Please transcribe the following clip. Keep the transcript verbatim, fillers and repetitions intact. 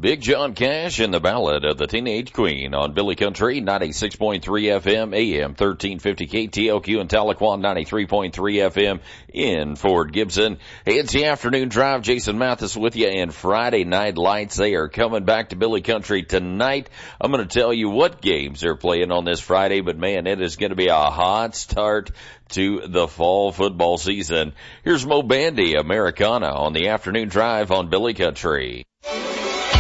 Big John Cash and the Ballad of the Teenage Queen on Billy Country, ninety-six point three F M, A M thirteen fifty K T L Q in Tahlequah, ninety-three point three F M in Fort Gibson. Hey, it's the afternoon drive. Jason Mathis with you, and Friday Night Lights, they are coming back to Billy Country tonight. I'm going to tell you what games they're playing on this Friday, but man, it is going to be a hot start to the fall football season. Here's Mo Bandy, Americana on the afternoon drive on Billy Country.